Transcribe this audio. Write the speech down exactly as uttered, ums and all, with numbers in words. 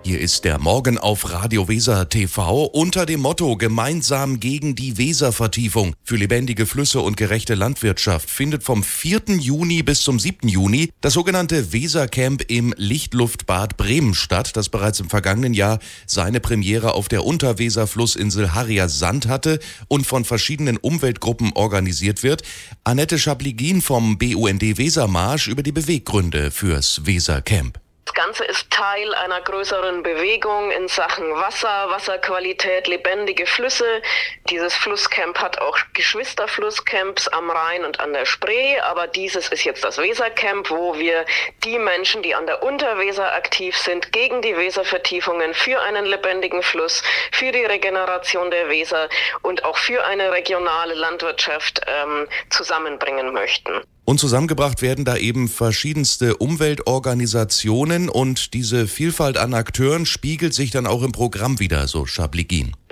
Hier ist der Morgen auf Radio Weser T V unter dem Motto Gemeinsam gegen die Weservertiefung für lebendige Flüsse und gerechte Landwirtschaft findet vom vierten Juni bis zum siebten Juni das sogenannte Wesercamp im Lichtluftbad Bremen statt, das bereits im vergangenen Jahr seine Premiere auf der Unterweser-Flussinsel Harrier Sand hatte und von verschiedenen Umweltgruppen organisiert wird. Annette Schabligin vom B U N D Wesermarsch über die Beweggründe fürs Wesercamp. Das Ganze ist Teil einer größeren Bewegung in Sachen Wasser, Wasserqualität, lebendige Flüsse. Dieses Flusscamp hat auch Geschwisterflusscamps am Rhein und an der Spree, aber dieses ist jetzt das Wesercamp, wo wir die Menschen, die an der Unterweser aktiv sind, gegen die Weservertiefungen, für einen lebendigen Fluss, für die Regeneration der Weser und auch für eine regionale Landwirtschaft ähm, zusammenbringen möchten. Und zusammengebracht werden da eben verschiedenste Umweltorganisationen und diese Vielfalt an Akteuren spiegelt sich dann auch im Programm wieder, so Schabligin.